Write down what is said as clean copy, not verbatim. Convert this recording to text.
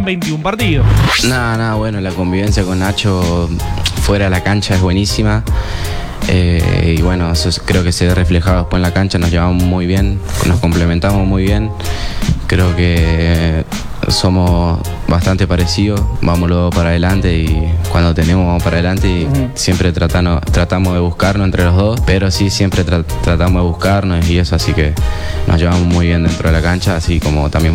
21 partidos. Nada, bueno, la convivencia con Nacho fuera de la cancha es buenísima. Y bueno, eso creo que se ve reflejado después en la cancha. Nos llevamos muy bien, nos complementamos muy bien. Creo que somos bastante parecidos, vamos luego para adelante y cuando tenemos vamos para adelante y siempre tratamos de buscarnos entre los dos, pero sí siempre tratamos de buscarnos y eso, así que nos llevamos muy bien dentro de la cancha, así como también